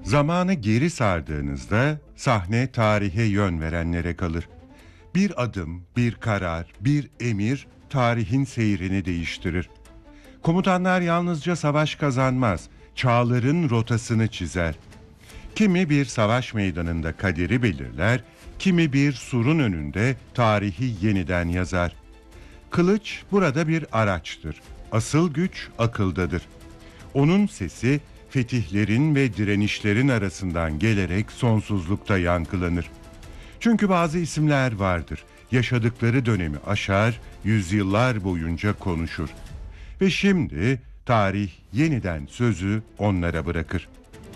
Zamanı geri sardığınızda sahne tarihe yön verenlere kalır. Bir adım, bir karar, bir emir tarihin seyrini değiştirir. Komutanlar yalnızca savaş kazanmaz, çağların rotasını çizer. Kimi bir savaş meydanında kaderi belirler, kimi bir surun önünde tarihi yeniden yazar. Kılıç burada bir araçtır. Asıl güç akıldadır. Onun sesi fetihlerin ve direnişlerin arasından gelerek sonsuzlukta yankılanır. Çünkü bazı isimler vardır. Yaşadıkları dönemi aşar, yüzyıllar boyunca konuşur. Ve şimdi tarih yeniden sözü onlara bırakır.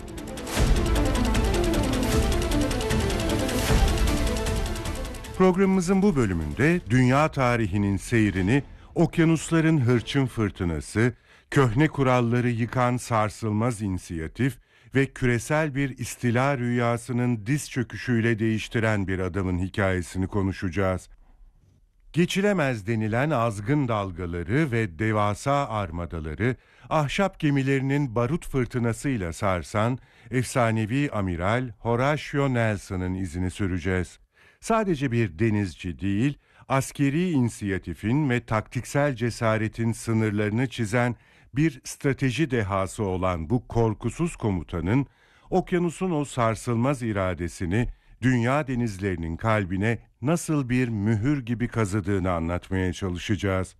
Programımızın bu bölümünde dünya tarihinin seyrini, okyanusların hırçın fırtınası, köhne kuralları yıkan sarsılmaz inisiyatif ve küresel bir istila rüyasının diz çöküşüyle değiştiren bir adamın hikayesini konuşacağız. Geçilemez denilen azgın dalgaları ve devasa armadaları, ahşap gemilerinin barut fırtınasıyla sarsan efsanevi amiral Horatio Nelson'ın izini süreceğiz. Sadece bir denizci değil, askeri inisiyatifin ve taktiksel cesaretin sınırlarını çizen bir strateji dehası olan bu korkusuz komutanın, okyanusun o sarsılmaz iradesini dünya denizlerinin kalbine nasıl bir mühür gibi kazıdığını anlatmaya çalışacağız.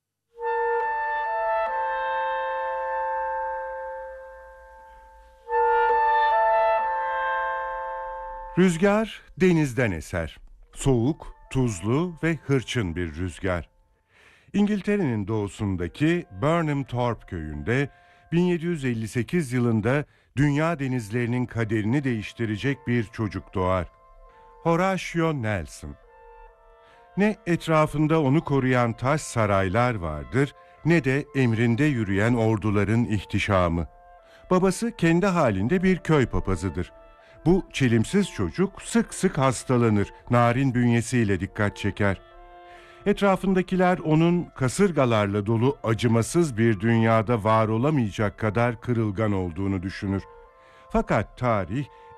Rüzgar denizden eser. Soğuk, tuzlu ve hırçın bir rüzgar. İngiltere'nin doğusundaki Burnham Thorpe köyünde 1758 yılında dünya denizlerinin kaderini değiştirecek bir çocuk doğar. Horatio Nelson. Ne etrafında onu koruyan taş saraylar vardır, ne de emrinde yürüyen orduların ihtişamı. Babası kendi halinde bir köy papazıdır. Bu çelimsiz çocuk sık sık hastalanır, narin bünyesiyle dikkat çeker. Etrafındakiler onun kasırgalarla dolu acımasız bir dünyada var olamayacak kadar kırılgan olduğunu düşünür. Fakat tarih